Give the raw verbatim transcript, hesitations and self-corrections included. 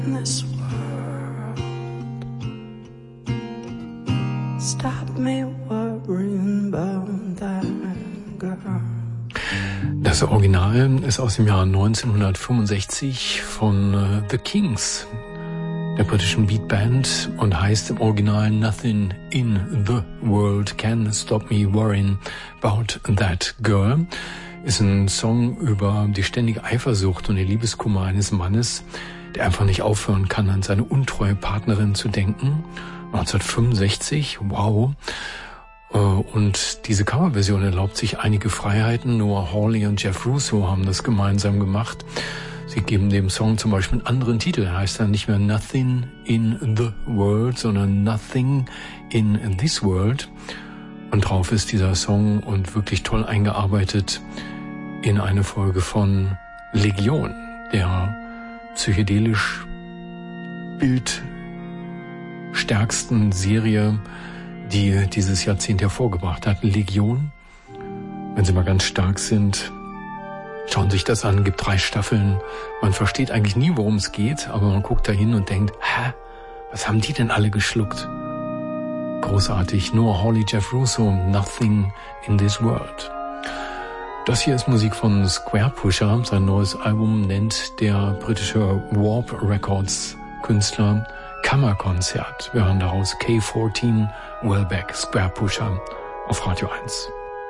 this world. Stop me worrying about that girl. Das Original ist aus dem Jahr neunzehnhundertfünfundsechzig von uh, The Kings, der britischen Beatband, und heißt im Original Nothing in the World Can Stop Me Worrying About That Girl. Ist ein Song über die ständige Eifersucht und den Liebeskummer eines Mannes, der einfach nicht aufhören kann, an seine untreue Partnerin zu denken. neunzehnhundertfünfundsechzig, wow. Und diese Coverversion erlaubt sich einige Freiheiten. Noah Hawley und Jeff Russo haben das gemeinsam gemacht. Sie geben dem Song zum Beispiel einen anderen Titel. Er heißt dann nicht mehr Nothing in the World, sondern Nothing in this World. Und drauf ist dieser Song und wirklich toll eingearbeitet in eine Folge von Legion, der psychedelisch bildstärksten Serie, die dieses Jahrzehnt hervorgebracht hat. Legion, wenn sie mal ganz stark sind, schauen sich das an, gibt drei Staffeln. Man versteht eigentlich nie, worum es geht, aber man guckt da hin und denkt, hä, was haben die denn alle geschluckt? Großartig. Noah Hawley, Jeff Russo, Nothing in this World. Das hier ist Musik von Square Pusher. Sein neues Album nennt der britische Warp Records Künstler Kammerkonzert. Wir hören daraus K vierzehn Welbeck, Square Pusher auf Radio eins.